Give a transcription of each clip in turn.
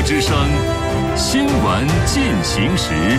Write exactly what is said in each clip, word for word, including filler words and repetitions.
之声新闻进行时。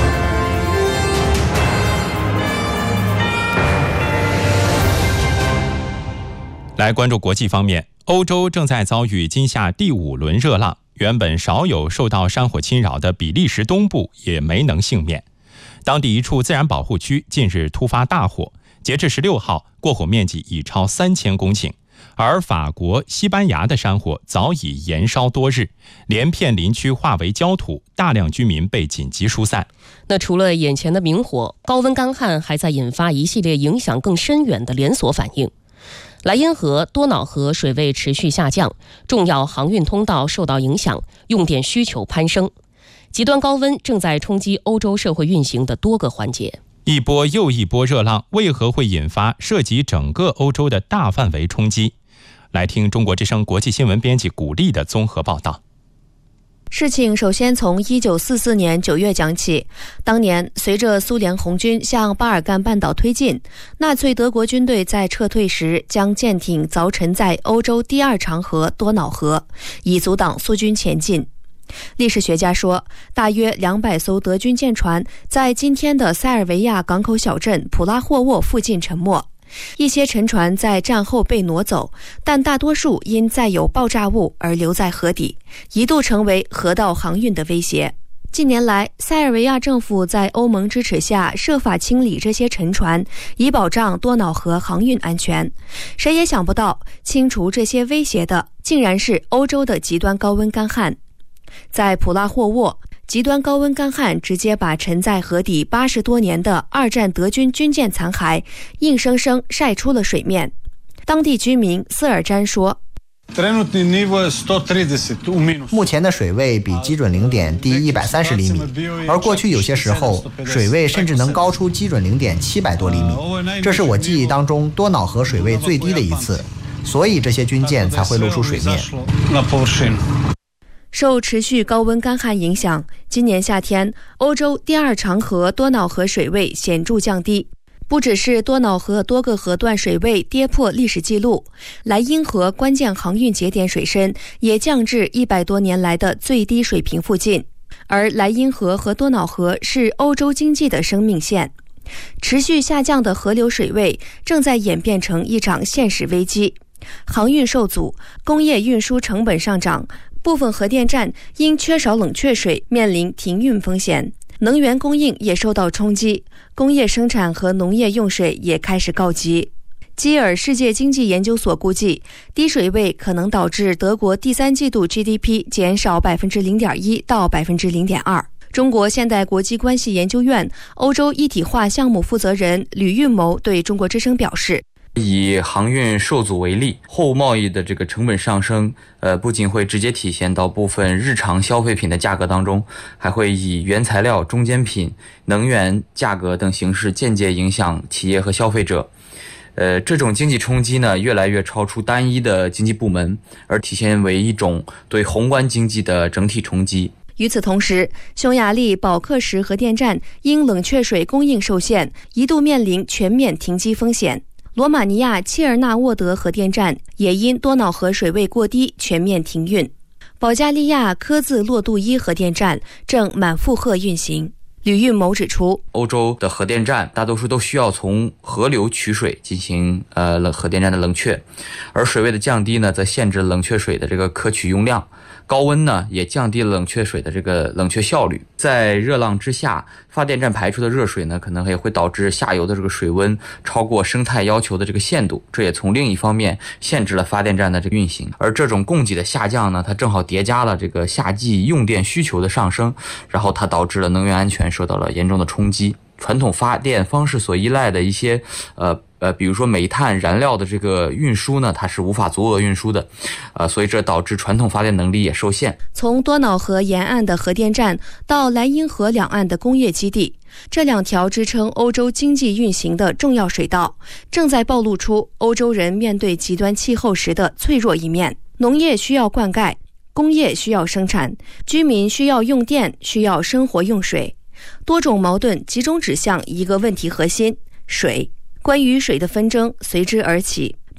来关注国际方面，欧洲正在遭遇今夏第五轮热浪，原本少有受到山火侵扰的比利时东部也没能幸免。当地一处自然保护区近日突发大火，截至十六号，过火面积已超三千公顷。而法国、西班牙的山火早已延烧多日，连片林区化为焦土，大量居民被紧急疏散。 那除了眼前的明火，高温干旱还在引发一系列影响更深远的连锁反应。莱茵河、多瑙河水位持续下降，重要航运通道受到影响，用电需求攀升。极端高温正在冲击欧洲社会运行的多个环节。 一波又一波热浪为何会引发涉及整个欧洲的大范围冲击？来听中国之声国际新闻编辑古丽的综合报道。 事情首先从一九四四年九月讲起。当年，随着苏联红军向巴尔干半岛推进，纳粹德国军队在撤退时将舰艇凿沉在欧洲第二长河多瑙河，以阻挡苏军前进。历史学家说，大约两百艘德军舰船在今天的塞尔维亚港口小镇普拉霍沃附近沉没。一些沉船在战后被挪走，但大多数因载有爆炸物而留在河底，一度成为河道航运的威胁。近年来，塞尔维亚政府在欧盟支持下设法清理这些沉船，以保障多瑙河航运安全。谁也想不到，清除这些威胁的竟然是欧洲的极端高温干旱。在普拉霍沃，极端高温干旱直接把沉在河底八十多年的二战德军军舰残骸硬生生晒出了水面。当地居民斯尔詹说， 目前的水位比基准零点低一百三十厘米，而过去有些时候水位甚至能高出基准零点七百多厘米，这是我记忆当中多瑙河水位最低的一次，所以这些军舰才会露出水面。 受持续高温干旱影响，今年夏天欧洲第二长河多瑙河水位显著降低。不只是多瑙河多个河段水位跌破历史记录，莱茵河关键航运节点水深也降至一百多年来的最低水平附近。而莱茵河和多瑙河是欧洲经济的生命线，持续下降的河流水位正在演变成一场现实危机。航运受阻，工业运输成本上涨，部分核电站因缺少冷却水面临停运风险，能源供应也受到冲击，工业生产和农业用水也开始告急。基尔世界经济研究所估计，低水位可能导致德国第三季度 G D P 减少 百分之零点一 到 百分之零点二。中国现代国际关系研究院欧洲一体化项目负责人吕运谋对中国之声表示， 以航运受阻为例，货物贸易的这个成本上升，呃，不仅会直接体现到部分日常消费品的价格当中，还会以原材料、中间品、能源价格等形式间接影响企业和消费者。呃，这种经济冲击呢，越来越超出单一的经济部门，而体现为一种对宏观经济的整体冲击。 与此同时，匈牙利保克什核电站因冷却水供应受限，一度面临全面停机风险。罗马尼亚切尔纳沃德核电站也因多瑙河水位过低全面停运。保加利亚科兹洛杜伊核电站正满负荷运行。吕运谋指出， 欧洲的核电站大多数都需要从河流取水进行呃冷核电站的冷却，而水位的降低呢，则限制冷却水的这个可取用量。高温呢，也降低了冷却水的这个冷却效率。在热浪之下，发电站排出的热水呢，可能也会导致下游的这个水温超过生态要求的这个限度，这也从另一方面限制了发电站的这个运行。而这种供给的下降呢，它正好叠加了这个夏季用电需求的上升，然后它导致了能源安全受到了严重的冲击。传统发电方式所依赖的一些呃呃，比如说煤炭燃料的这个运输呢，它是无法足额运输的，呃，所以这导致传统发电能力也受限。 从多瑙河沿岸的核电站到莱茵河两岸的工业基地，这两条支撑欧洲经济运行的重要水道，正在暴露出欧洲人面对极端气候时的脆弱一面。农业需要灌溉，工业需要生产，居民需要用电，需要生活用水。多种矛盾集中指向一个问题核心：水。关于水的纷争随之而起，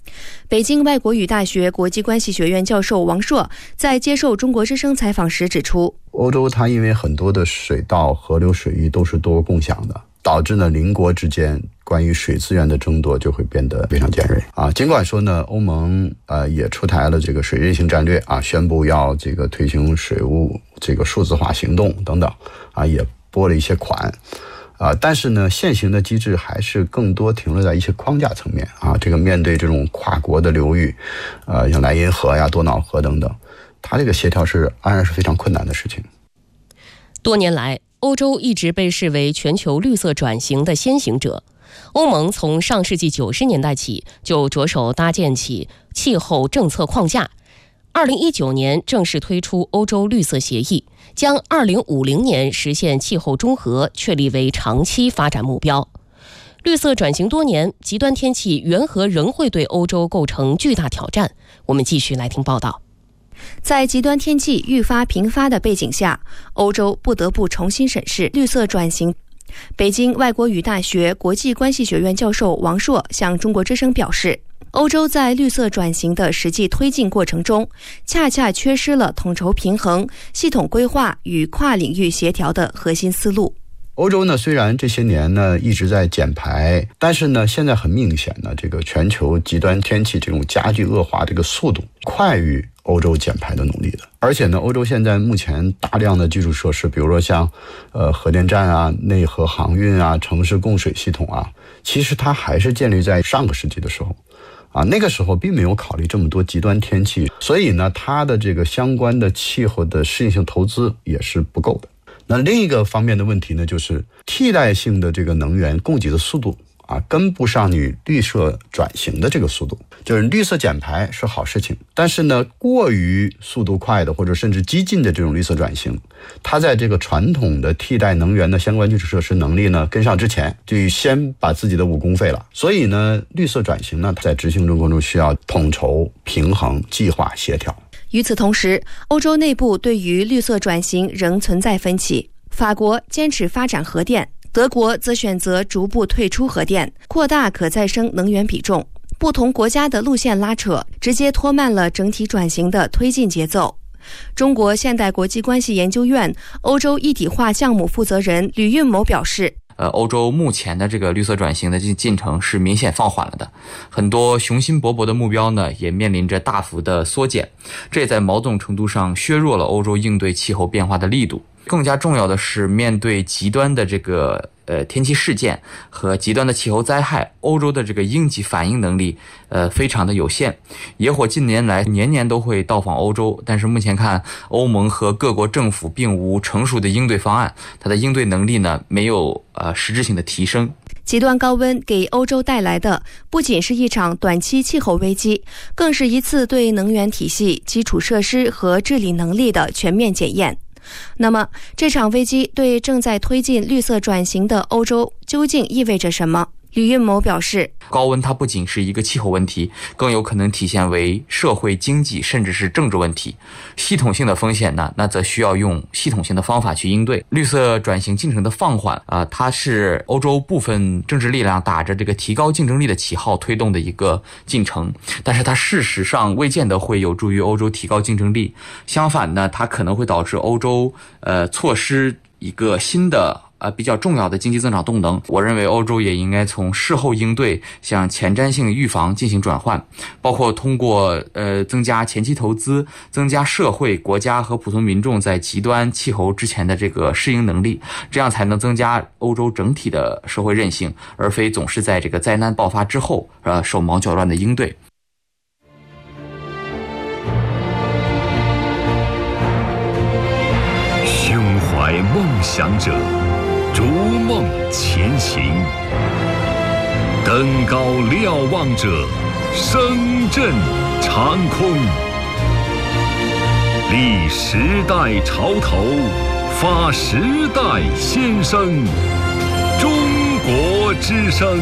北京外国语大学国际关系学院教授王硕在接受中国之声采访时指出， 欧洲它因为很多的水道、河流、水域都是多共享的，导致呢邻国之间关于水资源的争夺就会变得非常尖锐啊。尽管说呢，欧盟呃也出台了这个水韧性战略啊，宣布要这个推行水务这个数字化行动等等啊，也拨了一些款。啊，但是呢，现行的机制还是更多停留在一些框架层面啊。这个面对这种跨国的流域，呃，像莱茵河呀、多瑙河等等，它这个协调是安然是非常困难的事情。 多年来，欧洲一直被视为全球绿色转型的先行者。欧盟从上世纪九十年代起就着手搭建起气候政策框架。二零一九年正式推出欧洲绿色协议，将二零五零年实现气候中和确立为长期发展目标。绿色转型多年，极端天气缘何仍会对欧洲构成巨大挑战？我们继续来听报道。 在极端天气愈发频发的背景下，欧洲不得不重新审视绿色转型。北京外国语大学国际关系学院教授王硕向中国之声表示，欧洲在绿色转型的实际推进过程中，恰恰缺失了统筹平衡、系统规划与跨领域协调的核心思路。 欧洲呢，虽然这些年呢一直在减排，但是呢，现在很明显呢，这个全球极端天气这种加剧恶化这个速度快于欧洲减排的努力的。而且呢，欧洲现在目前大量的基础设施，比如说像呃核电站啊、内河航运啊、城市供水系统啊，其实它还是建立在上个世纪的时候。啊，那个时候并没有考虑这么多极端天气，所以呢，它的这个相关的气候的适应性投资也是不够的。那另一个方面的问题呢，就是替代性的这个能源供给的速度啊，跟不上你绿色转型的这个速度。就是绿色减排是好事情，但是呢，过于速度快的或者甚至激进的这种绿色转型，它在这个传统的替代能源的相关基础设施能力呢跟上之前，就先把自己的武功废了。所以呢，绿色转型呢，在执行过程中需要统筹、平衡、计划、协调。 与此同时，欧洲内部对于绿色转型仍存在分歧。法国坚持发展核电，德国则选择逐步退出核电，扩大可再生能源比重。不同国家的路线拉扯，直接拖慢了整体转型的推进节奏。中国现代国际关系研究院欧洲一体化项目负责人吕运谋表示， 呃，欧洲目前的这个绿色转型的进进程是明显放缓了的，很多雄心勃勃的目标呢，也面临着大幅的缩减，这也在某种程度上削弱了欧洲应对气候变化的力度。更加重要的是，面对极端的这个呃天气事件和极端的气候灾害，欧洲的这个应急反应能力呃非常的有限。野火近年来年年都会到访欧洲，但是目前看欧盟和各国政府并无成熟的应对方案，它的应对能力呢没有呃实质性的提升。 极端高温给欧洲带来的不仅是一场短期气候危机，更是一次对能源体系、基础设施和治理能力的全面检验。那么，这场危机对正在推进绿色转型的欧洲究竟意味着什么？吕运谋表示， 高温它不仅是一个气候问题，更有可能体现为社会、经济甚至是政治问题。系统性的风险呢，那则需要用系统性的方法去应对。绿色转型进程的放缓啊、呃，它是欧洲部分政治力量打着这个提高竞争力的旗号推动的一个进程，但是它事实上未见得会有助于欧洲提高竞争力。相反呢，它可能会导致欧洲呃错失一个新的呃，比较重要的经济增长动能。我认为欧洲也应该从事后应对向前瞻性预防进行转换，包括通过呃增加前期投资，增加社会、国家和普通民众在极端气候之前的这个适应能力，这样才能增加欧洲整体的社会韧性，而非总是在这个灾难爆发之后呃手忙脚乱的应对。 胸怀梦想者，逐梦前行；登高瞭望者，声震长空。立时代潮头，发时代先声。中国之声。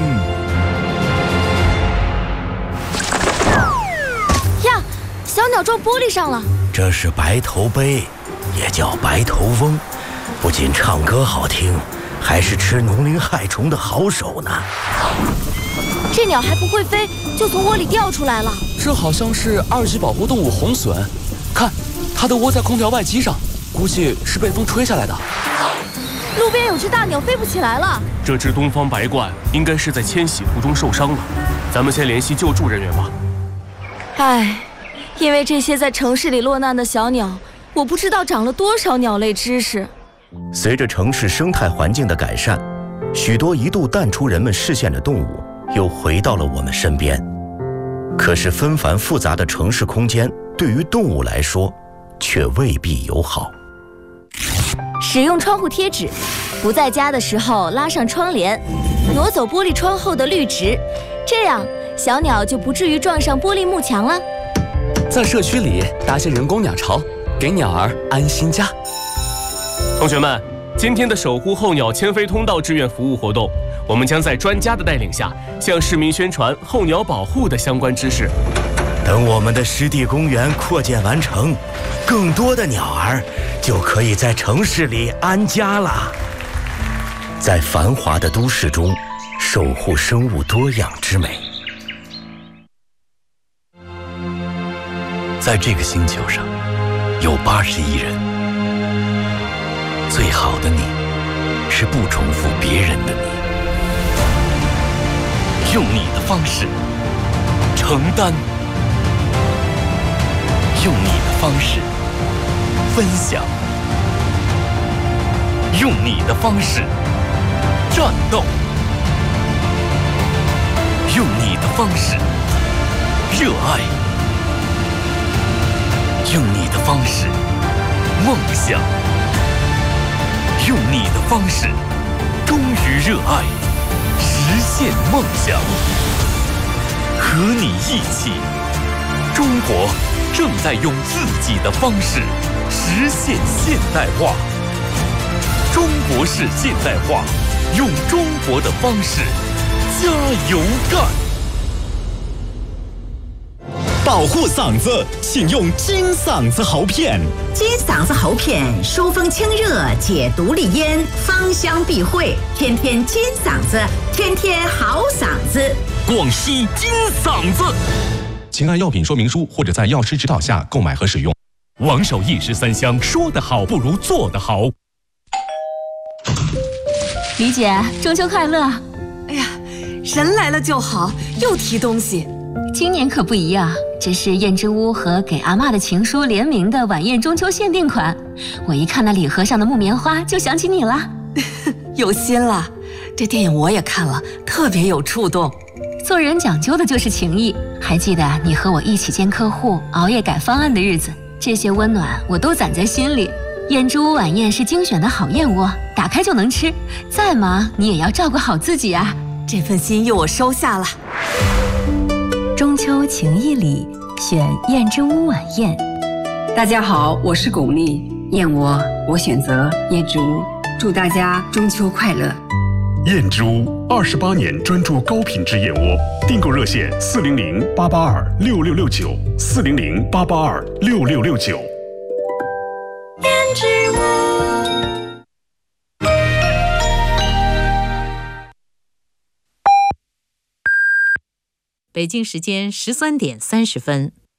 呀，小鸟撞玻璃上了。 这是白头杯，也叫白头翁，不仅唱歌好听， 还是吃农灵害虫的好手呢。 这鸟还不会飞，就从窝里掉出来了。 这好像是二级保护动物红隼，看，它的窝在空调外机上，估计是被风吹下来的。 路边有只大鸟飞不起来了。 这只东方白鹳应该是在迁徙途中受伤了，咱们先联系救助人员吧。 唉，因为这些在城市里落难的小鸟，我不知道长了多少鸟类知识。 随着城市生态环境的改善，许多一度淡出人们视线的动物又回到了我们身边。可是纷繁复杂的城市空间对于动物来说却未必友好。 使用窗户贴纸，不在家的时候拉上窗帘，挪走玻璃窗后的绿植，这样小鸟就不至于撞上玻璃幕墙了。 在社区里搭些人工鸟巢，给鸟儿安心家。 同学们，今天的守护候鸟迁飞通道志愿服务活动，我们将在专家的带领下，向市民宣传候鸟保护的相关知识。 等我们的湿地公园扩建完成，更多的鸟儿就可以在城市里安家了。在繁华的都市中，守护生物多样之美。 在这个星球上，有八十亿人。最好的你，是不重复别人的你。用你的方式承担，用你的方式分享，用你的方式战斗，用你的方式热爱，用你的方式梦想，用你的方式忠于热爱，实现梦想。和你一起，中国正在用自己的方式实现现代化。中国式现代化，用中国的方式加油干！ 保护嗓子，请用金嗓子喉片。 金嗓子喉片疏风清热，解毒利咽，芳香避秽，天天金嗓子，天天好嗓子。 广西金嗓子， 请按药品说明书或者在药师指导下购买和使用。 王守义十三香，说得好不如做得好。 李姐，中秋快乐！ 哎呀，人来了就好，又提东西。 今年可不一样，这是燕之屋和给阿嬷的情书联名的晚宴中秋限定款。我一看那礼盒上的木棉花，就想起你了。 有心了，这电影我也看了，特别有触动。 做人讲究的就是情谊。还记得你和我一起见客户、熬夜改方案的日子，这些温暖我都攒在心里。燕之屋晚宴是精选的好燕窝，打开就能吃。再忙你也要照顾好自己啊！ 这份心意我收下了。 中秋情谊里，选燕之屋晚宴。 大家好，我是巩俐，燕窝我选择燕之屋，祝大家中秋快乐。 燕之屋二十八年专注高品质燕窝，订购热线四零零八八二六六六九四零零八八二六六六九。 燕之屋。 北京时间十三点三十分。